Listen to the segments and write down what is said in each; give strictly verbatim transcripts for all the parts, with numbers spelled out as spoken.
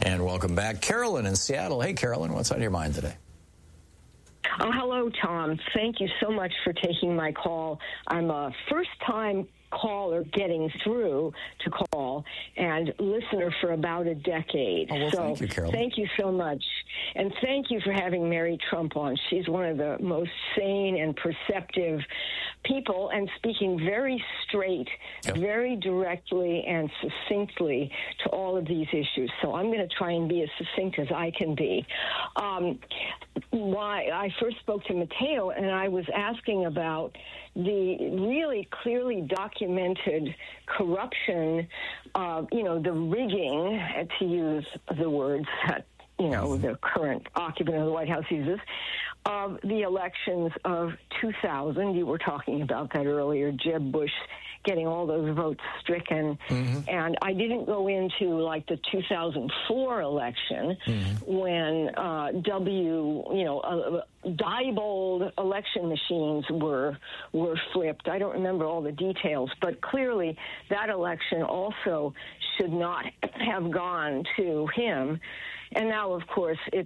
And welcome back, Carolyn in Seattle. Hey, Carolyn, what's on your mind today? Oh, hello, Tom. Thank you so much for taking my call. I'm a first-time caller getting through to call and listener for about a decade. Oh, well, so thank you, Carolyn. Thank you so much. And thank you for having Mary Trump on. She's one of the most sane and perceptive people and speaking very straight, yep. very directly and succinctly to all of these issues. So I'm going to try and be as succinct as I can be. Um, why I first spoke to Mateo, and I was asking about the really clearly documented corruption, uh, you know, the rigging, to use the words that, you know, the current occupant of the White House uses, of the elections of two thousand. You were talking about that earlier, Jeb Bush getting all those votes stricken. Mm-hmm. And I didn't go into, like, the two thousand four election mm-hmm. when uh, W, you know, uh, Diebold election machines were were flipped. I don't remember all the details, but clearly that election also should not have gone to him. And now, of course, it's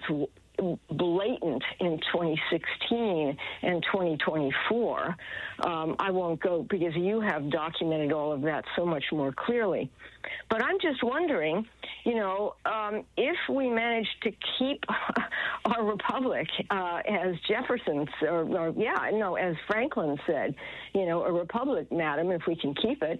blatant in twenty sixteen and twenty twenty-four. Um, I won't go because you have documented all of that so much more clearly. But I'm just wondering, you know, um, if we manage to keep our republic, uh, as Jefferson, or, or yeah, no, as Franklin said, you know, a republic, madam, if we can keep it,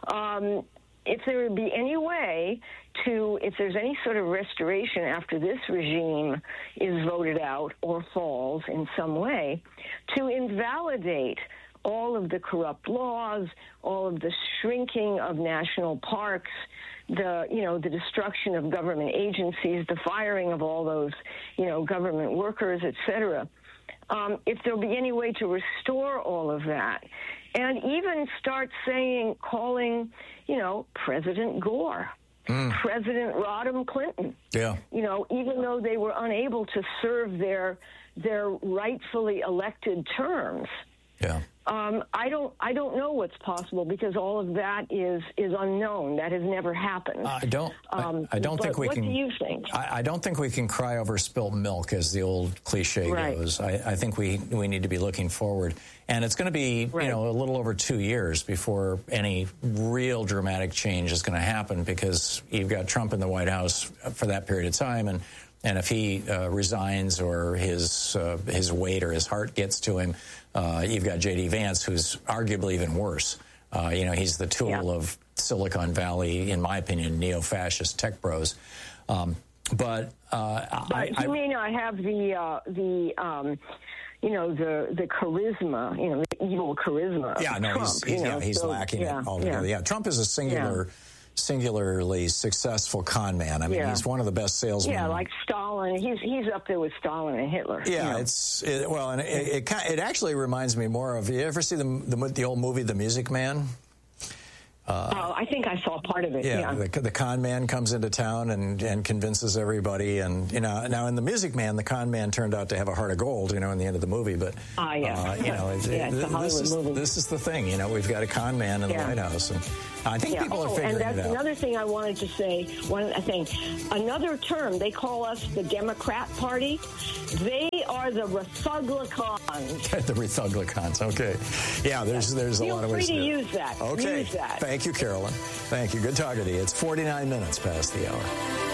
um, if there would be any way to, if there's any sort of restoration after this regime is voted out or falls in some way, to invalidate all of the corrupt laws, all of the shrinking of national parks, the, you know, the destruction of government agencies, the firing of all those, you know, government workers, et cetera. Um, if there'll be any way to restore all of that, and even start saying, calling, you know, President Gore, mm. President Rodham Clinton, yeah, you know, even though they were unable to serve their their rightfully elected terms. Yeah. Um, I don't. I don't know what's possible because all of that is is unknown. That has never happened. I don't. Um, I, I don't think we what can. What do you think? I, I don't think we can cry over spilt milk, as the old cliche right. goes. I, I think we we need to be looking forward, and it's going to be right. you know a little over two years before any real dramatic change is going to happen because you've got Trump in the White House for that period of time, and. And if he uh, resigns or his uh, his weight or his heart gets to him, uh, you've got J D Vance, who's arguably even worse. Uh, you know, he's the tool yeah. of Silicon Valley, in my opinion, neo-fascist tech bros. Um, but uh, but I, he I, may not have the uh, the. Um, you know, the the charisma, you know, the evil charisma. Yeah, no, Trump, he's, he's, you know, yeah, he's so, lacking yeah, it altogether. Yeah. yeah, Trump is a singular. Yeah. singularly successful con man. I mean, yeah. he's one of the best salesmen. Yeah, like Stalin. He's he's up there with Stalin and Hitler. Yeah, you know? it's it, well, and it, it it actually reminds me more of. You ever see the the, the old movie The Music Man? Uh, oh, I think I saw part of it. Yeah, yeah. The, the con man comes into town and, and convinces everybody. And you know, now in The Music Man, the con man turned out to have a heart of gold. You know, in the end of the movie. But ah, uh, yeah, uh, you know, it's, yeah, it's it, a Hollywood this is movie. this is the thing. You know, we've got a con man in yeah. the White House, and I think yeah. people oh, are figuring and that's it out. Another thing I wanted to say. One thing, another term they call us the Democrat Party. They are the Republicans. The Republicans. Okay. Yeah, there's there's a Feel lot of ways to to use that. Okay. Use that. Thank you, Carolyn. Thank you. Good talking to you. It's forty-nine minutes past the hour.